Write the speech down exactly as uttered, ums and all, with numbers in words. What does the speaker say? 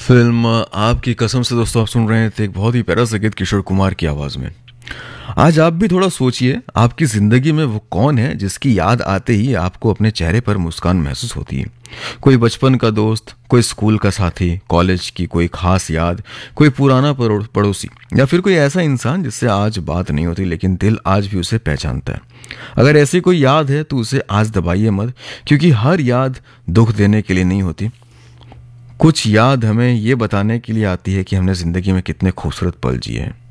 Film आपकी कसम से दोस्तों आप सुन रहे थे एक बहुत ही प्यारा सा गीत किशोर कुमार की आवाज में। आज आप भी थोड़ा सोचिए, आपकी जिंदगी में वो कौन है जिसकी याद आते ही आपको अपने चेहरे पर मुस्कान महसूस होती है। कोई बचपन का दोस्त, कोई स्कूल का साथी, कॉलेज की कोई खास याद, कोई पुराना पड़ो- पड़ोसी, या फिर कोई ऐसा इंसान जिससे आज बात नहीं होती लेकिन दिल आज भी उसे पहचानता है। अगर ऐसी कोई याद है तो उसे आज दबाइए मत, क्योंकि हर याद दुख देने के लिए नहीं होती। कुछ याद हमें ये बताने के लिए आती है कि हमने जिंदगी में कितने खूबसूरत पल जिए हैं।